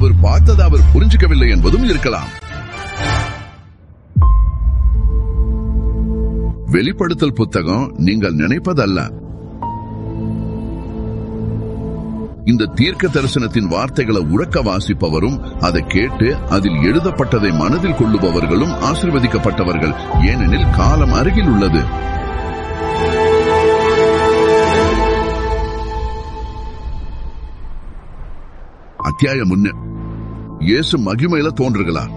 அவர் பார்த்ததை அவர் புரிஞ்சுக்கவில்லை என்பதும் இருக்கலாம். வெளிப்படுத்தல் புத்தகம் நீங்கள் நினைப்பதல்ல. இந்த தீர்க்க தரிசனத்தின் வார்த்தைகளை உறக்க வாசிப்பவரும் அதை கேட்டு அதில் எழுதப்பட்டதை மனதில் கொள்ளுபவர்களும் ஆசீர்வதிக்கப்பட்டவர்கள், ஏனெனில் காலம் அருகில் உள்ளது. அத்தியாயம் 1. இயேசு மகிமையில தோன்றுகிறார்.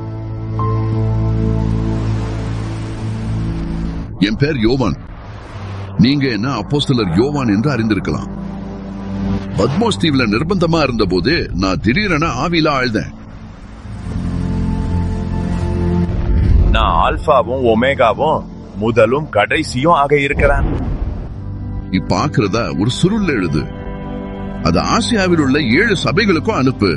என் பேர் யோவான். நீங்க என்ன அப்போஸ்தலர் யோவான் என்று அறிந்திருக்கலாம். பத்மோஸ் தீவுல நிர்பந்தமா இருந்த போது நான் திடீரென ஆவியில ஆழ்ந்தேன். நான் ஆல்பாவும் ஒமேகாவும் முதலும் கடைசியும் ஆக இருக்கிறேன். இப்பாக்குறத ஒரு சுருள் எழுது. அது ஆசியாவில் உள்ள 7 சபைகளுக்கும் அனுப்பு.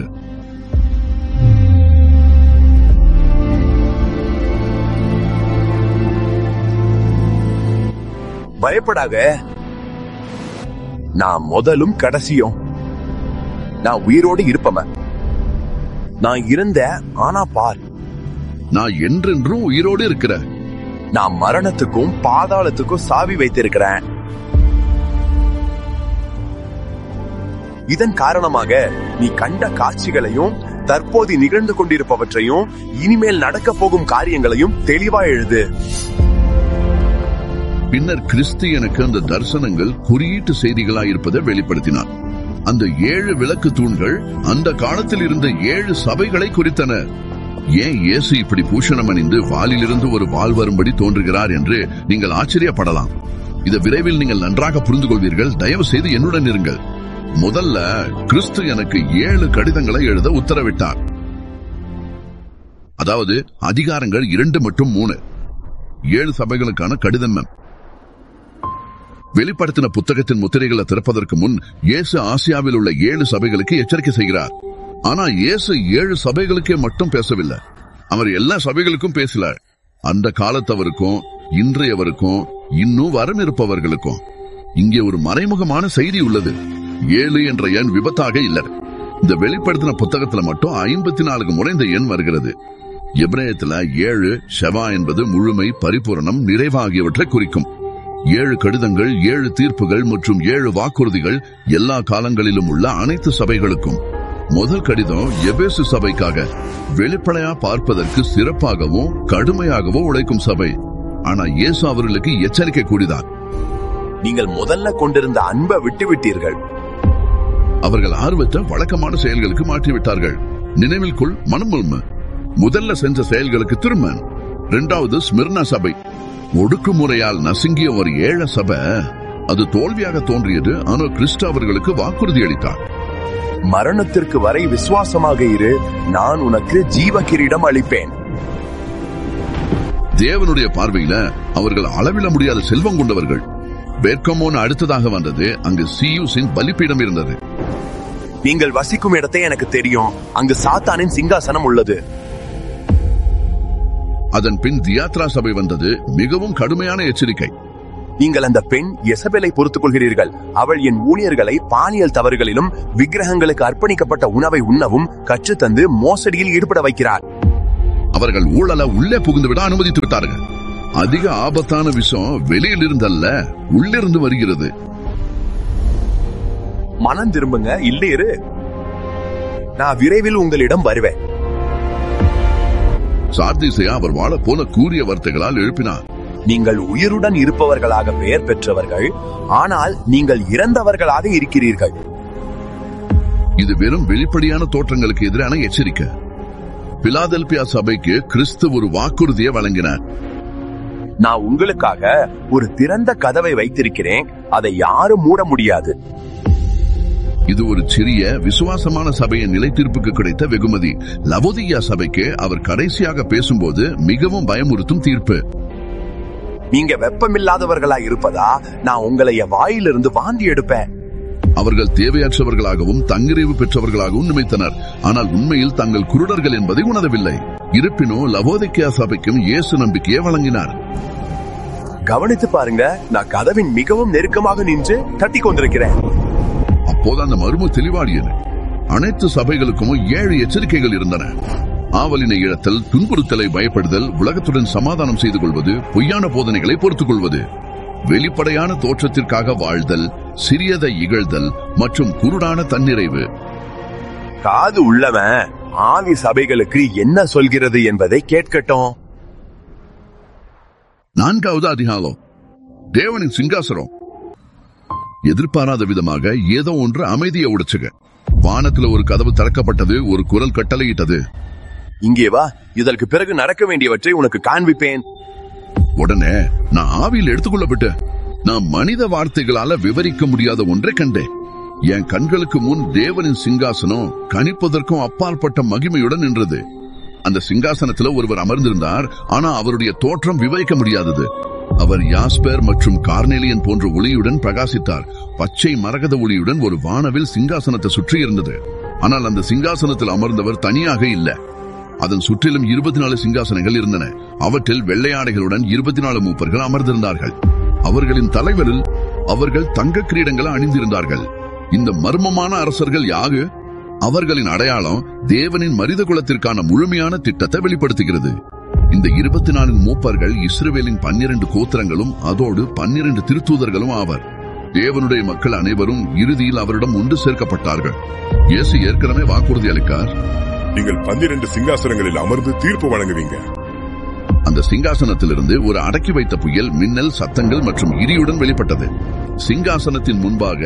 பயப்படாத, நான் முதலும் கடைசியும். நான் உயிரோடு இருப்பவன். நான் இருந்த, ஆனா பார், நான் என்றென்றும் உயிரோடு இருக்கிறேன். நான் மரணத்துக்கும் பாதாளத்துக்கும் சாவி வைத்திருக்கிறேன். இதன் காரணமாக நீ கண்ட காட்சிகளையும் தற்போது நிகழ்ந்து கொண்டிருப்பவற்றையும் இனிமேல் நடக்க போகும் காரியங்களையும் தெளிவா எழுது. பின்னர் கிறிஸ்து எனக்கு அந்த தரிசனங்கள் குறியீட்டு செய்திகளாயிருப்பதை வெளிப்படுத்தினார். அந்த 7 விளக்கு தூண்கள் அந்த காலத்தில் இருந்த 7 சபைகளை குறித்தன. ஏன் இயேசு இப்படி பூஷணம் அணிந்து வாலிலிருந்து ஒரு வாள் வரும்படி தோன்றுகிறார் என்று நீங்கள் ஆச்சரியப்படலாம். இதை விரைவில் நீங்கள் நன்றாக புரிந்து கொள்வீர்கள். தயவு செய்து என்னுடன் இருங்கள். முதல்ல கிறிஸ்து எனக்கு 7 கடிதங்களை எழுத உத்தரவிட்டார். அதாவது அதிகாரங்கள் 2 மற்றும் 3. 7 சபைகளுக்கான கடிதம். வெளிப்படுத்தின புத்தகத்தின் முத்திரைகளை திறப்பதற்கு முன் இயேசு ஆசியாவில் உள்ள 7 சபைகளுக்கு எச்சரிக்கை செய்கிறார். ஆனா இயேசு 7 சபைகளுக்கே மட்டும் பேசவில்லை. அவர் எல்லா சபைகளுக்கும் பேசல. அந்த காலத்தவருக்கும் இன்றையவருக்கும் இன்னும் வரம் இருப்பவர்களுக்கும். இங்கே ஒரு மறைமுகமான செய்தி உள்ளது. 7 என்ற எண் விபத்தாக இல்லை. இந்த வெளிப்படுத்தின புத்தகத்துல மட்டும் 54 முறை இந்த எண் வருகிறது. எபிரேயத்துல 7 ஷெவா என்பது முழுமை, பரிபூரணம், நிறைவு ஆகியவற்றை குறிக்கும். 7 கடிதங்கள், 7 தீர்ப்புகள் மற்றும் 7 வாக்குறுதிகள் எல்லா காலங்களிலும் உள்ள அனைத்து சபைகளுக்கும். முதல் கடிதம் எபேசு சபைக்காக. வெளிப்படையா பார்ப்பதற்கு சிறப்பாகவும் கடுமையாகவும் உழைக்கும் சபை. ஆனா இயேசு அவர்களுக்கு எச்சரிக்கை கூறினார். நீங்கள் முதல்ல கொண்டிருந்த அன்பை விட்டுவிட்டீர்கள். அவர்கள் ஆர்வத்தை வழக்கமான செயல்களுக்கு மாற்றிவிட்டார்கள். நினைவில் கொள், மனமுல்ம முதல்ல செஞ்ச செயல்களுக்கு திரும்ப. 2வது ஸ்மிர்னா சபை. ஒடுக்குமுறையால் நசுங்கிய ஒரு 7 சபை. அது தோல்வியாக தோன்றியது. ஆனால் கிறிஸ்து அவர்களுக்கு வாக்குறுதி அளித்தார். மரணத்திற்கு வரை விசுவாசமாக இரு, நான் உனக்கு ஜீவ கிரீடம் அளிப்பேன். தேவனுடைய பார்வையில அவர்கள் அளவிட முடியாத செல்வம் கொண்டவர்கள். பெர்கமோன் அடுத்ததாக வந்தது. அங்கு சியூசின் பலிப்பீடம் இருந்தது. நீங்கள் வசிக்கும் இடத்தை எனக்கு தெரியும். அங்கு சாத்தானின் சிங்காசனம் உள்ளது. அதன் பின் தியாத்ரா சபை வந்தது. மிகவும் கடுமையான எச்சரிக்கை. நீங்கள் அந்த பெண் எசபேலை பொறுத்துக் கொள்கிறீர்கள். அவள் என் ஊழியர்களை பாலியல் தவறுகளிலும் விக்கிரகங்களுக்கு அர்ப்பணிக்கப்பட்ட உணவை உண்ணவும் கற்றுத்தந்து மோசடியில் ஈடுபட வைக்கிறார். அவர்கள் ஊழலை உள்ளே புகுந்து விட அனுமதித்து விட்டார்கள். அதிக ஆபத்தான விஷம் வெளியில் இருந்தல்ல, உள்ளிருந்து வருகிறது. மனம் திரும்புங்க, இல்லையரு, நான் விரைவில் உங்களிடம் வருவேன். சார்தீசையா அவர் வாழ போன கூறிய வார்த்தைகளால் எழுப்பினார். நீங்கள் உயிருடன் இருப்பவர்களாக பெயர் பெற்றவர்கள், ஆனால் நீங்கள் இறந்தவர்களாக இருக்கிறீர்கள். இது வெறும் வெளிப்படையான தோற்றங்களுக்கு எதிரான எச்சரிக்கை. பிலாதெல்பியா சபைக்கு கிறிஸ்து ஒரு வாக்குறுதியை வழங்கினார். நான் உங்களுக்காக ஒரு திறந்த கதவை வைத்திருக்கிறேன், அதை யாரும் மூட முடியாது. இது ஒரு சிறிய விசுவாசமான சபையின் நிலைத்தீர்ப்புக்கு கிடைத்த வெகுமதி. லவோதியா சபைக்கு அவர் கடைசியாக பேசும்போது மிகவும் பயமுறுத்தும் தீர்ப்பு. நீங்க வெப்பமில்லாதவர்களாய் இருப்பதா நான் உங்களை என் வாயிலிருந்து வாந்தி எடுப்பேன். அவர்கள் தேவையற்றவர்களாகவும் தங்கிரிவு பெற்றவர்களாகவும் நினைத்தனர். ஆனால் உண்மையில் தங்கள் குருடர்கள் என்பதை உணரவில்லை. இருப்பினும் லவோதிக்கா சபைக்கும் இயேசு நம்பிக்கையை வழங்கினார். கவனித்து பாருங்க, நான் கதவின் மிகவும் நெருக்கமாக நின்று தட்டி கொண்டிருக்கிறேன். அப்போது அந்த மர்ம தெளிவாடியது. அனைத்து சபைகளுக்கும் 7 எச்சரிக்கைகள் இருந்தன. ஆவலினை இழத்தல், துன்புறுத்தலை பயப்படுதல், உலகத்துடன் சமாதானம் செய்து கொள்வது, பொய்யான போதனைகளை பொறுத்துக் கொள்வது, வெளிப்படையான தோற்றத்திற்காக வாழ்தல், சிறியதை இகழ்தல் மற்றும் குருடான தன்னிறைவு. காது உள்ளவன் ஆவி சபைகளுக்கு என்ன சொல்கிறது என்பதை கேட்கட்டும். 4வது அதிகாரம். தேவனின் சிங்காசனம். எதிர்பாராத விதமாக ஏதோ ஒன்று அமைதியை உடைச்சுக. வானத்துல ஒரு கதவு திறக்கப்பட்டது. ஒரு குரல் கட்டளையிட்டது, இங்கே வா, இதற்கு பிறகு நடக்க வேண்டியவற்றை உனக்கு காண்பிப்பேன். உடனே நான் ஆவியில் எடுத்துக்கொள்ளப்பட்டு நான் மனித வார்த்தைகளால விவரிக்க முடியாத ஒன்றை கண்டேன். என் கண்களுக்கு முன் தேவனின் சிங்காசனம் கணிப்பதற்கும் அப்பாற்பட்ட மகிமையுடன் நின்றது. அந்த சிங்காசனத்தில் ஒருவர் அமர்ந்திருந்தார். ஆனா அவருடைய தோற்றம் விவரிக்க முடியாதது. அவர் யாஸ்பர் மற்றும் கார்னேலியன் போன்ற ஒளியுடன் பிரகாசித்தார். பச்சை மரகத ஒளியுடன் ஒரு வானவில் சிங்காசனத்தை சுற்றி இருந்தது. ஆனால் அந்த சிங்காசனத்தில் அமர்ந்தவர் தனியாக இல்ல. அதன் சுற்றிலும் 24 சிங்காசனங்கள் இருந்தன. அவற்றில் வெள்ளையாடைகளுடன் 24 மூப்பர்கள் அமர்ந்திருந்தார்கள். அவர்களின் தலைவரில் அவர்கள் தங்க கிரீடங்களை அணிந்திருந்தார்கள். இந்த மர்மமான அரசர்கள் யாரு? அவர்களின் அடையாளம் தேவனின் மனித குலத்திற்கான முழுமையான திட்டத்தை வெளிப்படுத்துகிறது. இந்த 24 மூப்பர்கள் இஸ்ரவேலின் 12 கோத்திரங்களும் அதோடு 12 திருத்தூதர்களும் ஆவர். தேவனுடைய மக்கள் அனைவரும் இறுதியில் அவரிடம் ஒன்று சேர்க்கப்பட்டார்கள். இயேசு ஏற்கனவே வாக்குறுதி அளித்தார், நீங்கள் 12 சிங்காசனங்களில் அமர்ந்து தீர்ப்பு வழங்குவீங்க. அந்த சிங்காசனத்திலிருந்து ஒரு அடக்கி வைத்த புயல், மின்னல், சத்தங்கள் மற்றும் இடியுடன் வெளிப்பட்டது. சிங்காசனத்தின் முன்பாக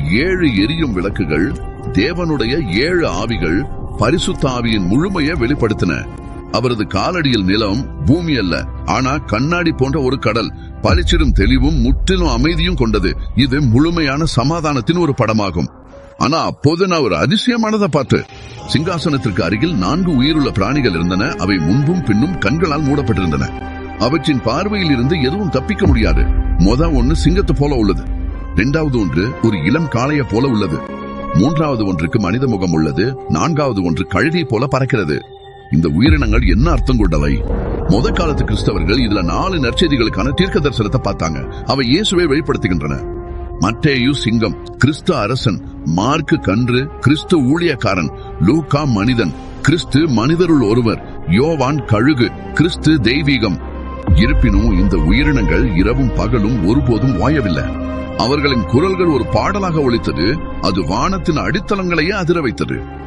7 எரியும் விளக்குகள், தேவனுடைய 7 ஆவிகள், பரிசுத்த ஆவியின் முழுமையை வெளிப்படுத்தின. அவரது காலடியில் நிலம் பூமி அல்ல, ஆனா கண்ணாடி போன்ற ஒரு கடல், பளிச்சிடும் தெளிவும் முற்றிலும் அமைதியும் கொண்டது. இது முழுமையான சமாதானத்தின் ஒரு படமாகும். ஆனா அப்போது நான் ஒரு அதிசயமானதை பார்த்து, சிங்காசனத்திற்கு அருகில் 4 உயிருள்ள பிராணிகள் இருந்தன. அவை முன்பும் பின்னும் கண்களால் மூடப்பட்டிருந்தன. அவற்றின் பார்வையில் இருந்து எதுவும் தப்பிக்க முடியாது. ஒன்று சிங்கத்தை போல உள்ளது. 2வது ஒன்று ஒரு இளம் காளைய போல உள்ளது. 3வது ஒன்றுக்கு மனித முகம் உள்ளது. 4வது ஒன்று கழுதை போல பறக்கிறது. இந்த உயிரினங்கள் என்ன அர்த்தம் கொண்டவை? காலத்து கிறிஸ்தவர்கள் இதுல 4 நற்செய்திகளுக்கான தீர்க்க தரிசனத்தை பார்த்தாங்க. அவை இயேசுவை வெளிப்படுத்துகின்றன. மத்தேயு சிங்கம், கிறிஸ்து அரசன்; மார்க்கு கன்று, கிறிஸ்து ஊழியக்காரன்; லூக்கா மனிதன், கிறிஸ்து மனிதருள் ஒருவர்; யோவான் கழுகு, கிறிஸ்து தெய்வீகம். இருப்பினும் இந்த உயிரினங்கள் இரவும் பகலும் ஒருபோதும் ஓயவில்லை. அவர்களின் குரல்கள் ஒரு பாடலாக ஒலித்தது. அது வானத்தின் அடித்தளங்களையே அதிர வைத்தது.